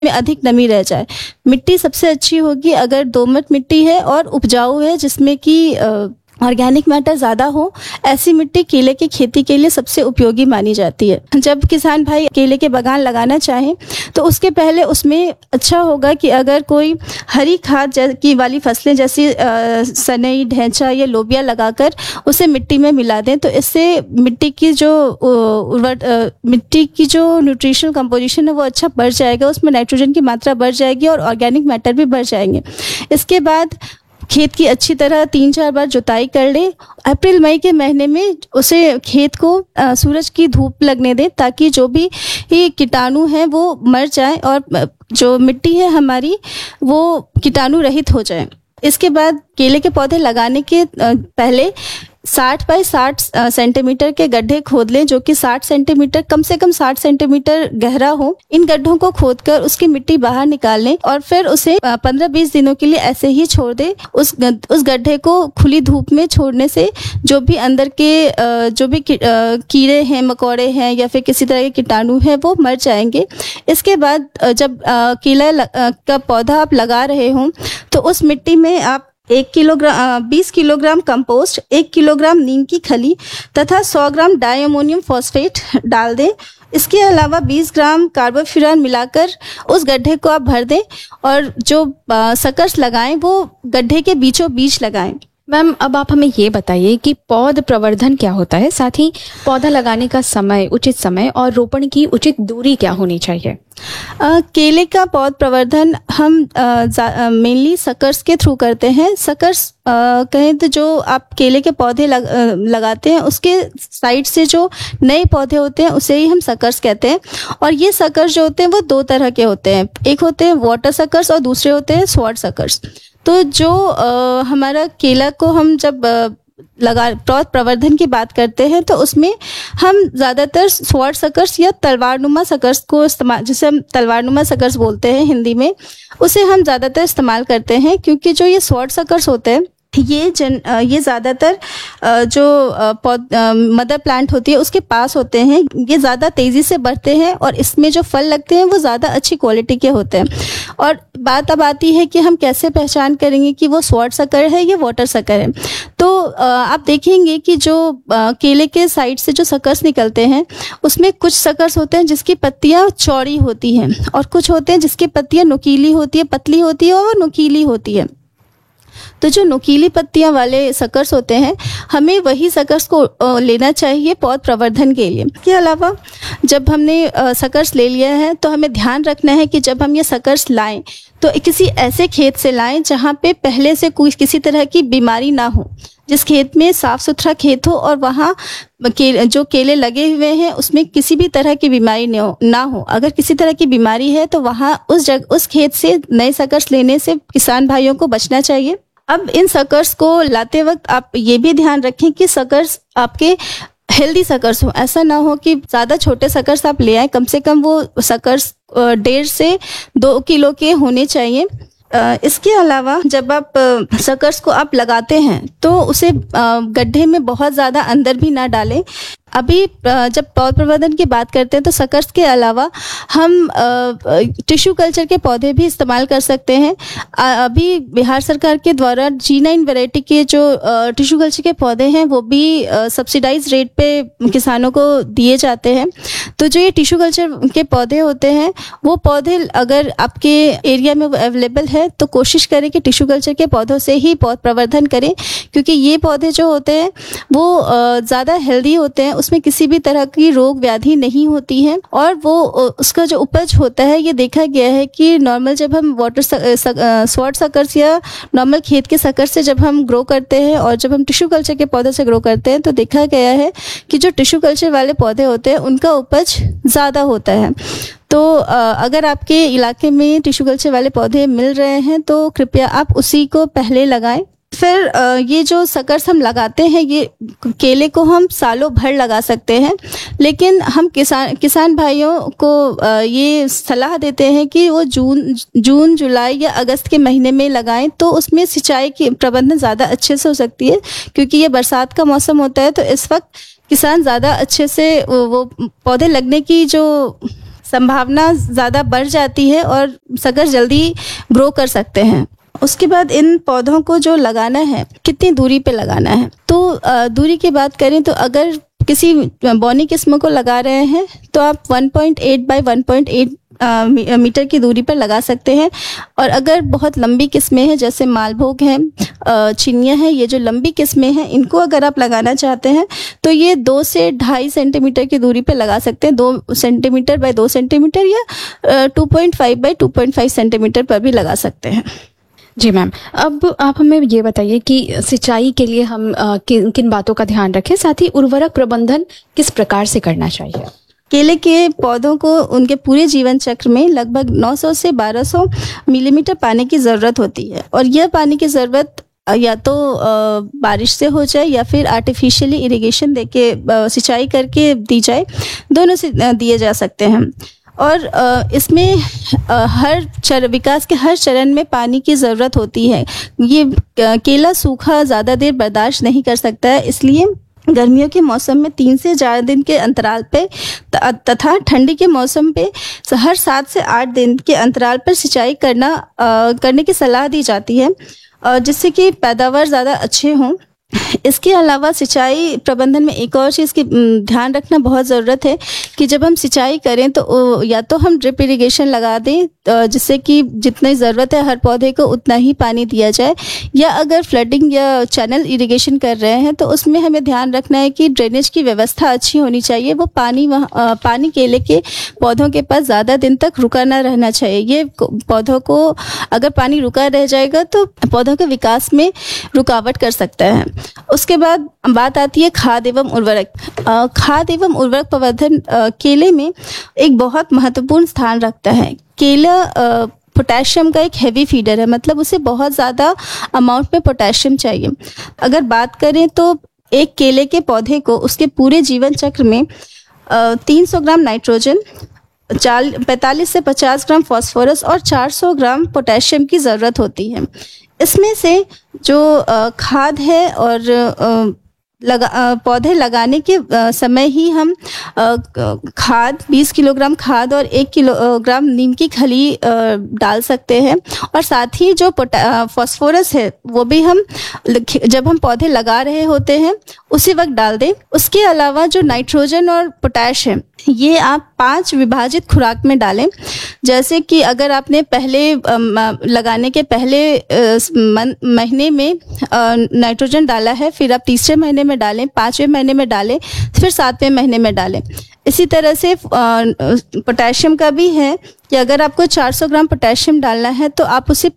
में अधिक नमी रह जाए। मिट्टी सबसे अच्छी होगी अगर दोमट मिट्टी है और उपजाऊ है, जिसमें कि ऑर्गेनिक मैटर ज़्यादा हो। ऐसी मिट्टी केले की खेती के लिए सबसे उपयोगी मानी जाती है। जब किसान भाई केले के बागान लगाना चाहें तो उसके पहले उसमें अच्छा होगा कि अगर कोई हरी खाद की वाली फसलें जैसी सनई, ढैंचा या लोबिया लगाकर उसे मिट्टी में मिला दें, तो इससे मिट्टी की जो न्यूट्रिशनल कंपोजिशन है वो अच्छा बढ़ जाएगा, उसमें नाइट्रोजन की मात्रा बढ़ जाएगी और ऑर्गेनिक मैटर भी बढ़ जाएंगे। इसके बाद खेत की अच्छी तरह 3-4 बार जुताई कर ले। अप्रैल मई के महीने में उसे खेत को सूरज की धूप लगने दें ताकि जो भी कीटाणु हैं वो मर जाए और जो मिट्टी है हमारी वो कीटाणु रहित हो जाए। इसके बाद केले के पौधे लगाने के पहले 60 बाई 60 सेंटीमीटर के गड्ढे खोद लें, जो कि 60 सेंटीमीटर कम से कम 60 सेंटीमीटर गहरा हो। इन गड्ढों को खोदकर उसकी मिट्टी बाहर निकाल लें और फिर उसे 15-20 दिनों के लिए ऐसे ही छोड़ दें। उस गड्ढे को खुली धूप में छोड़ने से जो भी अंदर के जो भी कीड़े हैं, मकोड़े हैं या फिर किसी तरह के कीटाणु हैं वो मर जाएंगे। इसके बाद जब केला का पौधा आप लगा रहे हों तो उस मिट्टी में आप 20 किलोग्राम कंपोस्ट, 1 किलोग्राम नीम की खली तथा 100 ग्राम डायमोनियम फॉस्फेट डाल दें। इसके अलावा 20 ग्राम कार्बोफ्यूरॉन मिलाकर उस गड्ढे को आप भर दें और जो सकर्स लगाएं वो गड्ढे के बीचों बीच लगाएं। मैम, अब आप हमें ये बताइए कि पौध प्रवर्धन क्या होता है, साथ ही पौधा लगाने का समय, उचित समय और रोपण की उचित दूरी क्या होनी चाहिए? केले का पौध प्रवर्धन हम मेनली सकर्स के थ्रू करते हैं। सकर्स कहें तो जो आप केले के पौधे लगाते हैं उसके साइड से जो नए पौधे होते हैं उसे ही हम सकर्स कहते हैं। और ये सकर्स जो होते हैं वो 2 तरह के होते हैं, एक होते हैं वाटर सकर्स और दूसरे होते हैं स्वॉर्ड सकर्स। तो जो हमारा केला को हम जब पौध प्रवर्धन की बात करते हैं तो उसमें हम ज़्यादातर स्वॉर्ड सकर्स या तलवारनुमा सकर्स को इस्तेमाल, जिसे हम तलवारनुमा सकर्स बोलते हैं हिंदी में, उसे हम ज़्यादातर इस्तेमाल करते हैं। क्योंकि जो ये स्वॉर्ड सकर्स होते हैं ये ज़्यादातर जो मदर प्लांट होती है उसके पास होते हैं। ये ज़्यादा तेज़ी से बढ़ते हैं और इसमें जो फल लगते हैं वो ज़्यादा अच्छी क्वालिटी के होते हैं। और बात अब आती है कि हम कैसे पहचान करेंगे कि वो स्वॉर्ड सकर है या वाटर सकर है। तो आप देखेंगे कि जो केले के साइड से जो सकर्स निकलते हैं उसमें कुछ सकर्स होते हैं जिसकी पत्तियां चौड़ी होती हैं और कुछ होते हैं जिसकी पत्तियां नुकीली होती है, पतली होती है और नुकीली होती है। तो जो नुकीली पत्तियां वाले सकर्स होते हैं हमें वही सकर्स को लेना चाहिए पौध प्रवर्धन के लिए। इसके अलावा जब हमने सकर्स ले लिया है तो हमें ध्यान रखना है कि जब हम ये सकर्स लाएं तो किसी ऐसे खेत से लाएं जहां पे पहले से कोई किसी तरह की बीमारी ना हो, जिस खेत में साफ सुथरा खेत हो और वहाँ जो केले लगे हुए हैं उसमें किसी भी तरह की बीमारी ना हो। अगर किसी तरह की बीमारी है तो वहाँ उस खेत से नए सकर्स लेने से किसान भाइयों को बचना चाहिए। अब इन सकर्स को लाते वक्त आप ये भी ध्यान रखें कि सकर्स आपके हेल्दी सकर्स हो। ऐसा ना हो कि ज़्यादा छोटे सकर्स आप ले आए, कम से कम वो सकर्स 1.5 से 2 किलो के होने चाहिए। इसके अलावा जब आप सकर्स को आप लगाते हैं तो उसे गड्ढे में बहुत ज़्यादा अंदर भी ना डालें। अभी जब पौध प्रवर्धन की बात करते हैं तो सकर्स के अलावा हम टिश्यू कल्चर के पौधे भी इस्तेमाल कर सकते हैं। अभी बिहार सरकार के द्वारा G9 वैरायटी के जो टिश्यू कल्चर के पौधे हैं वो भी सब्सिडाइज रेट पे किसानों को दिए जाते हैं। तो जो ये टिश्यू कल्चर के पौधे होते हैं वो पौधे अगर आपके एरिया में अवेलेबल है तो कोशिश करें कि टिश्यू कल्चर के पौधों से ही पौध प्रवर्धन करें, क्योंकि ये पौधे जो होते हैं वो ज़्यादा हेल्दी होते हैं, उसमें किसी भी तरह की रोग व्याधि नहीं होती है और वो उसका जो उपज होता है ये देखा गया है कि नॉर्मल जब हम स्वॉर्ड सकर्स या नॉर्मल खेत के सकर्स से जब हम ग्रो करते हैं और जब हम टिश्यू कल्चर के पौधे से ग्रो करते हैं तो देखा गया है कि जो टिश्यू कल्चर वाले पौधे होते हैं उनका उपज ज़्यादा होता है। तो अगर आपके इलाके में टिश्यू कल्चर वाले पौधे मिल रहे हैं तो कृपया आप उसी को पहले लगाएं। फिर ये जो सकर्स हम लगाते हैं ये केले को हम सालों भर लगा सकते हैं, लेकिन हम किसान भाइयों को ये सलाह देते हैं कि वो जून जुलाई या अगस्त के महीने में लगाएं तो उसमें सिंचाई की प्रबंधन ज़्यादा अच्छे से हो सकती है, क्योंकि ये बरसात का मौसम होता है। तो इस वक्त किसान ज़्यादा अच्छे से वो पौधे लगने की जो संभावना ज़्यादा बढ़ जाती है और शकर्स जल्दी ग्रो कर सकते हैं। उसके बाद इन पौधों को जो लगाना है, कितनी दूरी पे लगाना है, तो दूरी की बात करें तो अगर किसी बौनी किस्म को लगा रहे हैं तो आप 1.8 बाय 1.8 मीटर की दूरी पर लगा सकते हैं। और अगर बहुत लंबी किस्में हैं जैसे मालभोग हैं, चिनिया है, ये जो लंबी किस्में हैं, इनको अगर आप लगाना चाहते हैं तो ये 2 से 2.5 सेंटीमीटर की दूरी पर लगा सकते हैं। 2 सेंटीमीटर बाय 2 सेंटीमीटर या 2.5 बाय 2.5 सेंटीमीटर पर भी लगा सकते हैं। जी मैम, अब आप हमें ये बताइए कि सिंचाई के लिए हम किन बातों का ध्यान रखें, साथ ही उर्वरक प्रबंधन किस प्रकार से करना चाहिए। केले के पौधों को उनके पूरे जीवन चक्र में लगभग 900 से 1200 मिलीमीटर पानी की ज़रूरत होती है। और यह पानी की ज़रूरत या तो बारिश से हो जाए या फिर आर्टिफिशियली इरिगेशन देके सिंचाई करके दी जाए, दोनों से दिए जा सकते हैं। और इसमें विकास के हर चरण में पानी की ज़रूरत होती है। ये केला सूखा ज़्यादा देर बर्दाश्त नहीं कर सकता है, इसलिए गर्मियों के मौसम में 3 से 4 दिन के अंतराल पे तथा ठंडी के मौसम पे हर 7 से 8 दिन के अंतराल पर सिंचाई करने की सलाह दी जाती है, जिससे कि पैदावार ज़्यादा अच्छे हों। इसके अलावा सिंचाई प्रबंधन में एक और चीज़ की ध्यान रखना बहुत ज़रूरत है कि जब हम सिंचाई करें तो या तो हम ड्रिप इरिगेशन लगा दें, जिससे कि जितनी ज़रूरत है हर पौधे को उतना ही पानी दिया जाए, या अगर फ्लडिंग या चैनल इरिगेशन कर रहे हैं तो उसमें हमें ध्यान रखना है कि ड्रेनेज की व्यवस्था अच्छी होनी चाहिए। वो पानी केले के पौधों के पास ज़्यादा दिन तक रुका ना रहना चाहिए। ये पौधों को अगर पानी रुका रह जाएगा तो पौधों के विकास में रुकावट कर सकता है। उसके बाद बात आती है खाद एवं उर्वरक। खाद एवं उर्वरक प्रबंधन केले में एक बहुत महत्वपूर्ण स्थान रखता है। केला पोटेशियम का एक हैवी फीडर है, मतलब उसे बहुत ज़्यादा अमाउंट में पोटेशियम चाहिए। अगर बात करें तो एक केले के पौधे को उसके पूरे जीवन चक्र में 300 ग्राम नाइट्रोजन, 45 से 50 ग्राम फास्फोरस और 400 ग्राम पोटेशियम की ज़रूरत होती है। इसमें से जो खाद है और पौधे लगाने के समय ही हम खाद 20 किलोग्राम खाद और 1 किलोग्राम नीम की खली डाल सकते हैं। और साथ ही जो फास्फोरस है वो भी हम जब हम पौधे लगा रहे होते हैं उसी वक्त डाल दें। उसके अलावा जो नाइट्रोजन और पोटैश है ये आप 5 विभाजित खुराक में डालें। जैसे कि अगर आपने लगाने के पहले महीने में नाइट्रोजन डाला है, फिर आप तीसरे महीने में डालें, 5वें महीने में डालें, फिर 7वें महीने में डालें। इसी तरह से पोटेशियम का भी है कि अगर आपको 400 ग्राम पोटेशियम डालना है तो आप उसे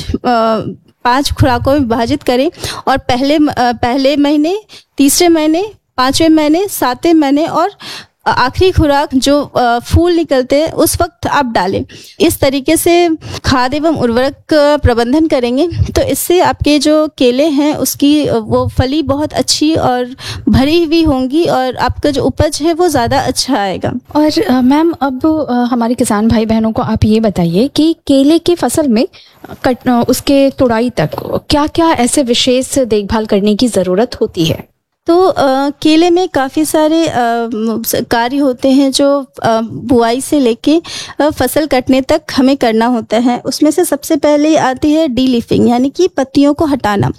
5 खुराकों में विभाजित करें और पहले महीने, तीसरे महीने, 5वें महीने, 7वें महीने और आखिरी खुराक जो फूल निकलते हैं उस वक्त आप डालें। इस तरीके से खाद एवं उर्वरक प्रबंधन करेंगे तो इससे आपके जो केले हैं उसकी वो फली बहुत अच्छी और भरी हुई होंगी और आपका जो उपज है वो ज़्यादा अच्छा आएगा। और मैम, अब हमारे किसान भाई बहनों को आप ये बताइए कि केले की फसल में उसके तुड़ाई तक क्या क्या ऐसे विशेष देखभाल करने की ज़रूरत होती है। तो केले में काफ़ी सारे कार्य होते हैं जो बुआई से लेके फसल कटने तक हमें करना होता है। उसमें से सबसे पहले आती है डीलीफिंग, यानी कि पत्तियों को हटाना।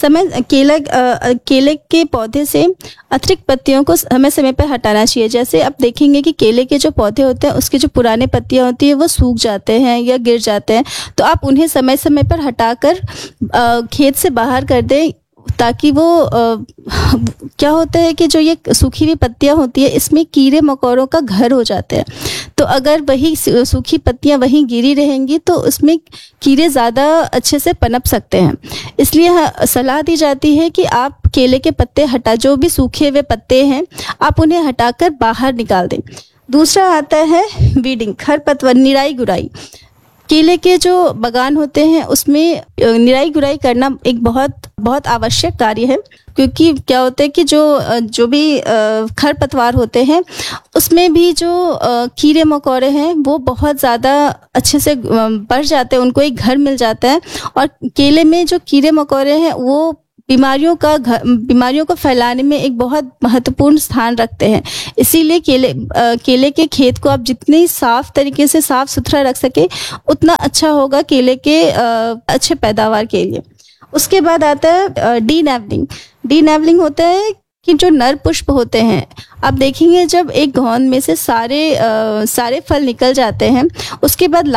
केले के पौधे से अतिरिक्त पत्तियों को समय पर हटाना चाहिए। जैसे आप देखेंगे कि केले के जो पौधे होते हैं उसके जो पुराने पत्तियां होती है वो सूख जाते हैं या गिर जाते हैं, तो आप उन्हें समय समय पर हटाकर खेत से बाहर कर दें, ताकि वो क्या होता है कि जो ये सूखी हुई पत्तियां होती है इसमें कीड़े मकोड़ों का घर हो जाते हैं। तो अगर वही सूखी पत्तियां वहीं गिरी रहेंगी तो उसमें कीड़े ज़्यादा अच्छे से पनप सकते हैं। इसलिए सलाह दी जाती है कि आप केले के पत्ते जो भी सूखे हुए पत्ते हैं आप उन्हें हटाकर बाहर निकाल दें। दूसरा आता है वीडिंग, खरपतवार, निराई गुड़ाई। केले के जो बागान होते हैं उसमें निराई गुड़ाई करना एक बहुत आवश्यक कार्य है, क्योंकि क्या होता है कि जो भी खरपतवार होते हैं उसमें भी जो कीड़े मकोड़े हैं वो बहुत ज़्यादा अच्छे से बढ़ जाते हैं, उनको एक घर मिल जाता है। और केले में जो कीड़े मकोड़े हैं वो बीमारियों को फैलाने में एक बहुत महत्वपूर्ण स्थान रखते हैं। इसीलिए केले के खेत को आप जितनी साफ तरीके से साफ सुथरा रख सके उतना अच्छा होगा केले के अच्छे पैदावार के लिए। उसके बाद आता है डीनेवलिंग होता है कि जो नर पुष्प होते हैं, आप देखेंगे जब एक घौन में से सारे फल निकल जाते हैं, उसके बाद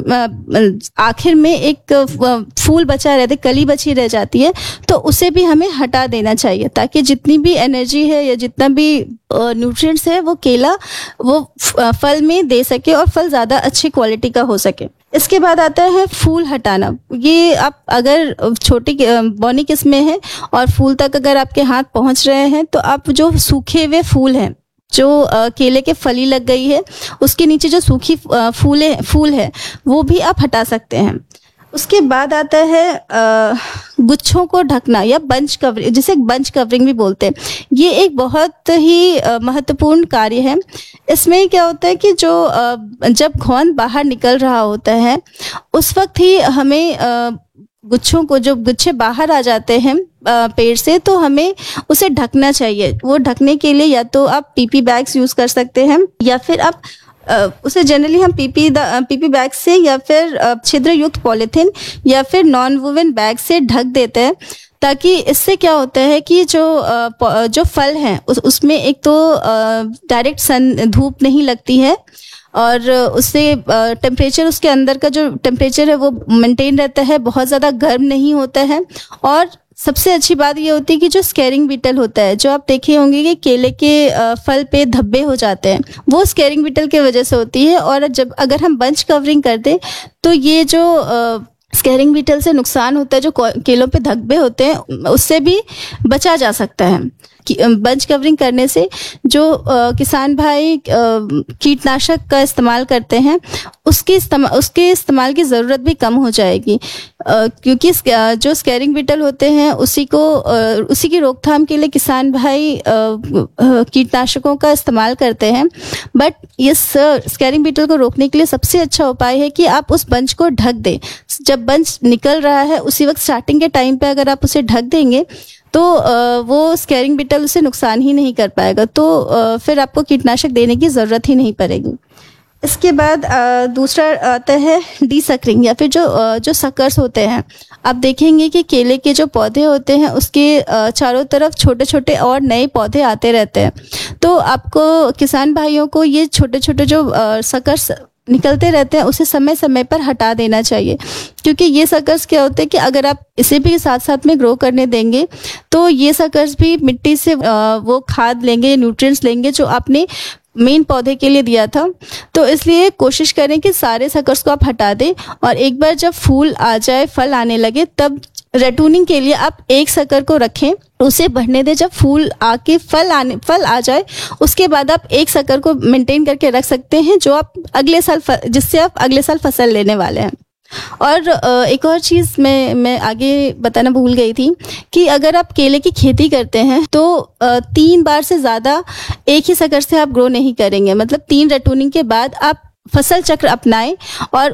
आखिर में एक फूल बचा रहता है, कली बची रह जाती है, तो उसे भी हमें हटा देना चाहिए ताकि जितनी भी एनर्जी है या जितना भी न्यूट्रिएंट्स है वो केला वो फल में दे सके और फल ज़्यादा अच्छी क्वालिटी का हो सके। इसके बाद आता है फूल हटाना। ये आप अगर छोटी बौनी किस्में हैं और फूल तक अगर आपके हाथ पहुंच रहे हैं तो आप जो सूखे हुए फूल हैं, जो केले के फली लग गई है उसके नीचे जो सूखी फूल है वो भी आप हटा सकते हैं। उसके बाद आता है गुच्छों को ढकना या बंच कवरिंग, जिसे बंच कवरिंग भी बोलते हैं। ये एक बहुत ही महत्वपूर्ण कार्य है। इसमें क्या होता है कि जब घौन बाहर निकल रहा होता है उस वक्त ही हमें गुच्छों को, जो गुच्छे बाहर आ जाते हैं पेड़ से, तो हमें उसे ढकना चाहिए। वो ढकने के लिए या तो आप पीपी बैग्स यूज कर सकते हैं या फिर आप उसे जनरली हम पीपी बैग से या फिर छिद्र युक्त पॉलिथीन या फिर नॉन वुवन बैग से ढक देते हैं, ताकि इससे क्या होता है कि जो फल हैं उसमें एक तो डायरेक्ट धूप नहीं लगती है और उससे टेम्परेचर, उसके अंदर का जो टेम्परेचर है वो मेंटेन रहता है, बहुत ज़्यादा गर्म नहीं होता है। और सबसे अच्छी बात ये होती है कि जो स्केरिंग बीटल होता है, जो आप देखे होंगे कि केले के फल पे धब्बे हो जाते हैं, वो स्केरिंग बीटल की वजह से होती है। और अगर हम बंच कवरिंग कर दें तो ये जो स्केरिंग बीटल से नुकसान होता है, जो केलों पे धब्बे होते हैं, उससे भी बचा जा सकता है। बंच कवरिंग करने से जो किसान भाई कीटनाशक का इस्तेमाल करते हैं उसके इस्तेमाल की ज़रूरत भी कम हो जाएगी, क्योंकि जो स्केरिंग बीटल होते हैं उसी की रोकथाम के लिए किसान भाई कीटनाशकों का इस्तेमाल करते हैं। बट इस स्केरिंग बीटल को रोकने के लिए सबसे अच्छा उपाय है कि आप उस बंच को ढक दें। जब बंच निकल रहा है उसी वक्त स्टार्टिंग के टाइम पे अगर आप उसे ढक देंगे तो वो स्केरिंग बीटल उसे नुकसान ही नहीं कर पाएगा, तो फिर आपको कीटनाशक देने की ज़रूरत ही नहीं पड़ेगी। इसके बाद दूसरा आता है डीसकरिंग या फिर जो सकर्स होते हैं। आप देखेंगे कि केले के जो पौधे होते हैं उसके चारों तरफ छोटे छोटे और नए पौधे आते रहते हैं, तो आपको किसान भाइयों को ये छोटे छोटे जो सकर्स निकलते रहते हैं उसे समय समय पर हटा देना चाहिए, क्योंकि ये सकर्स क्या होते हैं कि अगर आप इसे भी साथ साथ में ग्रो करने देंगे तो ये सकर्स भी मिट्टी से वो खाद लेंगे, न्यूट्रिएंट्स लेंगे जो आपने मेन पौधे के लिए दिया था। तो इसलिए कोशिश करें कि सारे सकर्स को आप हटा दें और एक बार जब फूल आ जाए, फल आने लगे, तब रेटूनिंग के लिए आप एक सकर को रखें, उसे बढ़ने दें। जब फूल आके फल आ जाए उसके बाद आप एक सकर को मेंटेन करके रख सकते हैं, जो आप जिससे आप अगले साल फसल लेने वाले हैं। और एक और चीज़ मैं आगे बताना भूल गई थी कि अगर आप केले की खेती करते हैं तो 3 बार से ज़्यादा एक ही सकर से आप ग्रो नहीं करेंगे। मतलब 3 रेटूनिंग के बाद आप फसल चक्र अपनाएं और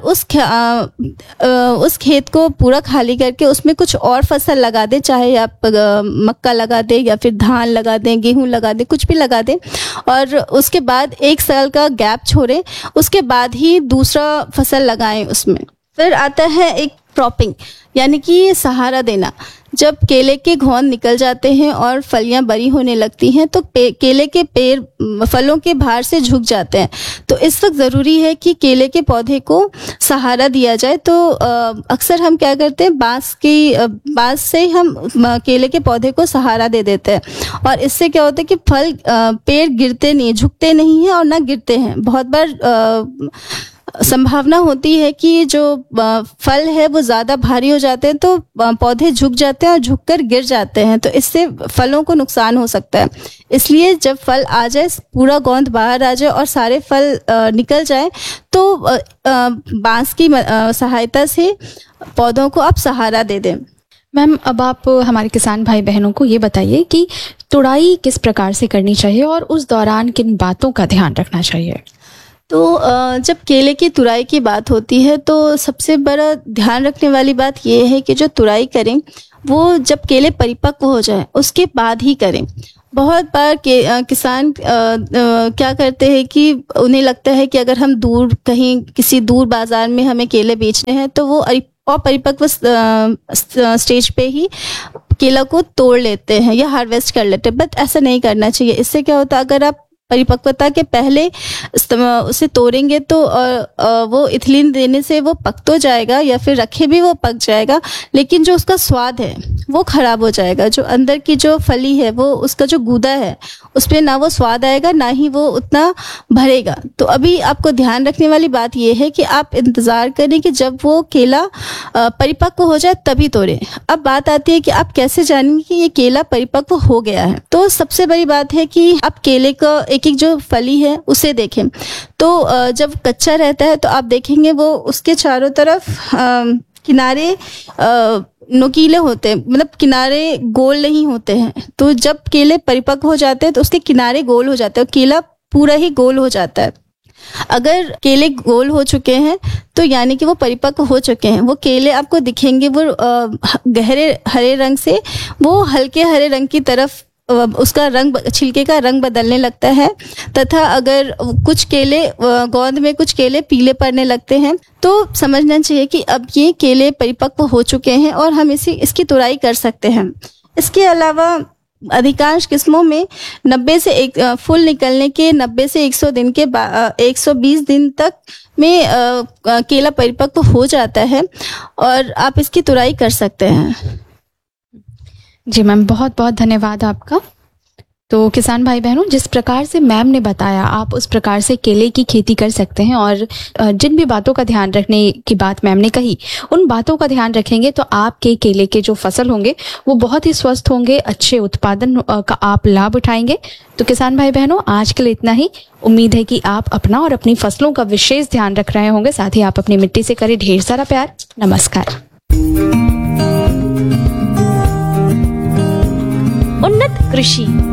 उस खेत को पूरा खाली करके उसमें कुछ और फसल लगा दें, चाहे आप मक्का लगा दें या फिर धान लगा दें, गेहूं लगा दें, कुछ भी लगा दें, और उसके बाद 1 साल का गैप छोड़ें, उसके बाद ही दूसरा फसल लगाएं उसमें। फिर आता है एक क्रॉपिंग, यानी कि सहारा देना। जब केले के घौन निकल जाते हैं और फलियां बड़ी होने लगती हैं तो केले के पेड़ फलों के भार से झुक जाते हैं, तो इस वक्त ज़रूरी है कि केले के पौधे को सहारा दिया जाए। तो अक्सर हम क्या करते हैं, बांस से हम केले के पौधे को सहारा दे देते हैं, और इससे क्या होता है कि पेड़ गिरते नहीं, झुकते नहीं हैं और ना गिरते हैं। बहुत बार संभावना होती है कि जो फल है वो ज़्यादा भारी हो जाते हैं तो पौधे झुक जाते हैं और झुककर गिर जाते हैं, तो इससे फलों को नुकसान हो सकता है। इसलिए जब फल आ जाए, पूरा गोंद बाहर आ जाए और सारे फल निकल जाए, तो बांस की सहायता से पौधों को आप सहारा दे दें। मैम, अब आप हमारे किसान भाई बहनों को ये बताइए कि तुड़ाई किस प्रकार से करनी चाहिए और उस दौरान किन बातों का ध्यान रखना चाहिए। तो जब केले की तुराई की बात होती है तो सबसे बड़ा ध्यान रखने वाली बात ये है कि जो तुराई करें वो जब केले परिपक्व हो जाए उसके बाद ही करें। बहुत बार किसान क्या करते हैं कि उन्हें लगता है कि अगर हम दूर कहीं किसी दूर बाजार में हमें केले बेचने हैं तो वो अपरिपक्व स्टेज पे ही केला को तोड़ लेते हैं या हार्वेस्ट कर लेते हैं, बट ऐसा नहीं करना चाहिए। इससे क्या होता है, अगर आप परिपक्वता के पहले उसे तोड़ेंगे तो वो इथिलीन देने से वो पक तो जाएगा या फिर रखे भी वो पक जाएगा, लेकिन जो उसका स्वाद है वो खराब हो जाएगा। जो अंदर की जो फली है वो उसका जो गूदा है उस पर ना वो स्वाद आएगा ना ही वो उतना भरेगा। तो अभी आपको ध्यान रखने वाली बात ये है कि आप इंतज़ार करें कि जब वो केला परिपक्व हो जाए तभी तोड़ें। अब बात आती है कि आप कैसे जानेंगे कि ये केला परिपक्व हो गया है। तो सबसे बड़ी बात है कि आप केले का एक एक जो फली है उसे देखें। तो जब कच्चा रहता है तो आप देखेंगे वो उसके चारों तरफ किनारे नुकीले होते हैं, मतलब किनारे गोल नहीं होते हैं। तो जब केले परिपक्व हो जाते हैं तो उसके किनारे गोल हो जाते हैं, केला पूरा ही गोल हो जाता है। अगर केले गोल हो चुके हैं तो यानी कि वो परिपक्व हो चुके हैं। वो केले आपको दिखेंगे वो गहरे हरे रंग से वो हल्के हरे रंग की तरफ उसका रंग, छिलके का रंग बदलने लगता है। तथा अगर कुछ केले गोंद में कुछ केले पीले पड़ने लगते हैं तो समझना चाहिए कि अब ये केले परिपक्व हो चुके हैं और हम इसकी तुड़ाई कर सकते हैं। इसके अलावा अधिकांश किस्मों में 90 से फूल निकलने के 90 से 100 दिन के 120 दिन तक में केला परिपक्व हो जाता है और आप इसकी तुड़ाई कर सकते हैं। जी मैम, बहुत बहुत धन्यवाद आपका। तो किसान भाई बहनों, जिस प्रकार से मैम ने बताया आप उस प्रकार से केले की खेती कर सकते हैं और जिन भी बातों का ध्यान रखने की बात मैम ने कही उन बातों का ध्यान रखेंगे तो आपके केले के जो फसल होंगे वो बहुत ही स्वस्थ होंगे, अच्छे उत्पादन का आप लाभ उठाएंगे। तो किसान भाई बहनों, आज के लिए इतना ही। उम्मीद है कि आप अपना और अपनी फसलों का विशेष ध्यान रख रहे होंगे, साथ ही आप अपनी मिट्टी से करें ढेर सारा प्यार। नमस्कार। उन्नत कृषि